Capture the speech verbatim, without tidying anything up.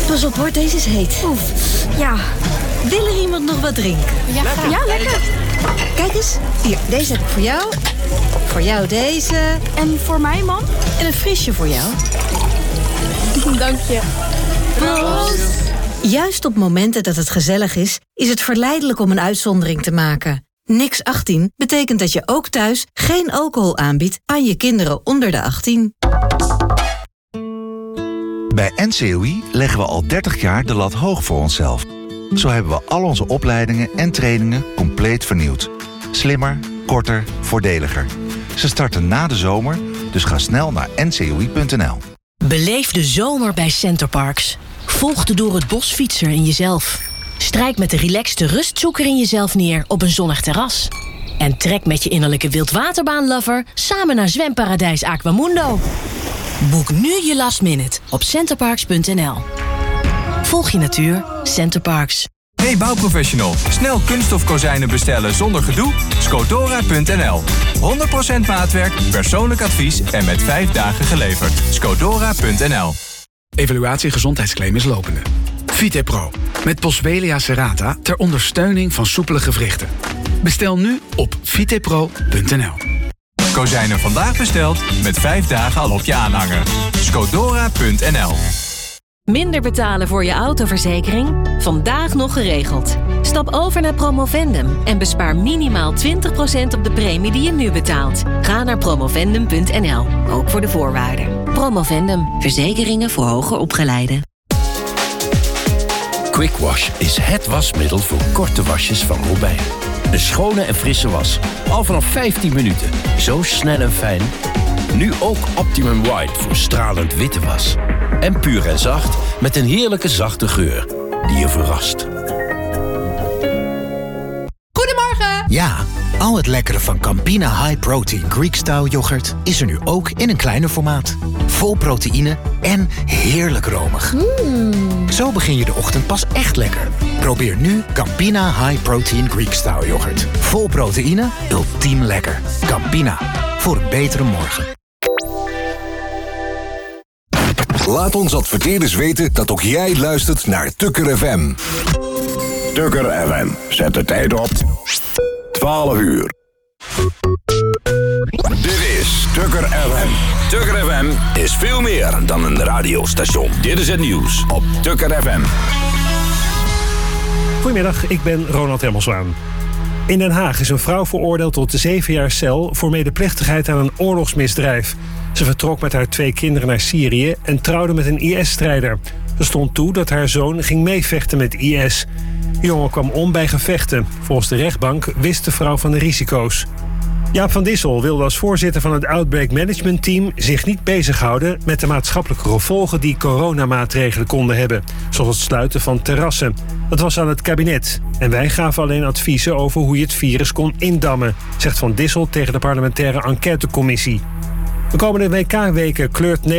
Pas op hoor, deze is heet. Oef, ja. Wil er iemand nog wat drinken? Ja, lekker. Ja, lekker. Kijk eens, hier, deze heb ik voor jou. Voor jou deze. En voor mij, man? En een frisje voor jou. Dank je. Proost. Juist op momenten dat het gezellig is, is het verleidelijk om een uitzondering te maken. Niks achttien betekent dat je ook thuis geen alcohol aanbiedt aan je kinderen onder de achttien. Bij N C O I leggen we al dertig jaar de lat hoog voor onszelf. Zo hebben we al onze opleidingen en trainingen compleet vernieuwd. Slimmer, korter, voordeliger. Ze starten na de zomer, dus ga snel naar n c o i punt n l. Beleef de zomer bij Centerparks. Volg de door het bos fietser in jezelf. Strijk met de relaxte rustzoeker in jezelf neer op een zonnig terras. En trek met je innerlijke wildwaterbaanlover samen naar zwemparadijs Aquamundo. Boek nu je last minute op centerparks punt n l. Volg je natuur, Centerparks. Hey bouwprofessional, snel kunststof kozijnen bestellen zonder gedoe? Scodora punt n l. honderd procent maatwerk, persoonlijk advies en met vijf dagen geleverd. Scodora punt n l. Evaluatie gezondheidsclaim is lopende. Vitepro, met Boswellia serrata ter ondersteuning van soepele gewrichten. Bestel nu op vitepro punt n l. Kozijnen vandaag besteld, met vijf dagen al op je aanhanger. Scodora punt n l. Minder betalen voor je autoverzekering? Vandaag nog geregeld. Stap over naar Promovendum en bespaar minimaal twintig procent op de premie die je nu betaalt. Ga naar promovendum punt n l, ook voor de voorwaarden. Promovendum, verzekeringen voor hoger opgeleiden. Quick Wash is het wasmiddel voor korte wasjes van Robijn. Een schone en frisse was, al vanaf vijftien minuten. Zo snel en fijn. Nu ook Optimum White voor stralend witte was. En puur en zacht met een heerlijke zachte geur die je verrast. Goedemorgen! Ja, al het lekkere van Campina High Protein Greek Style yoghurt is er nu ook in een kleiner formaat. Vol proteïne en heerlijk romig. Mm. Zo begin je de ochtend pas echt lekker. Probeer nu Campina High Protein Greek Style yoghurt. Vol proteïne, ultiem lekker. Campina, voor een betere morgen. Laat ons adverteerders weten dat ook jij luistert naar Tukker F M. Tukker F M, zet de tijd op. twaalf uur. Dit is Tukker F M. Tukker F M is veel meer dan een radiostation. Dit is het nieuws op Tukker F M. Goedemiddag, ik ben Ronald Hemmelswaan. In Den Haag is een vrouw veroordeeld tot zeven jaar cel voor medeplichtigheid aan een oorlogsmisdrijf. Ze vertrok met haar twee kinderen naar Syrië en trouwde met een I S-strijder. Er stond toe dat haar zoon ging meevechten met I S. De jongen kwam om bij gevechten. Volgens de rechtbank wist de vrouw van de risico's. Jaap van Dissel wilde als voorzitter van het Outbreak Management Team zich niet bezighouden met de maatschappelijke gevolgen die coronamaatregelen konden hebben, zoals het sluiten van terrassen. Dat was aan het kabinet. En wij gaven alleen adviezen over hoe je het virus kon indammen, zegt Van Dissel tegen de parlementaire enquêtecommissie. De komende W K-weken kleurt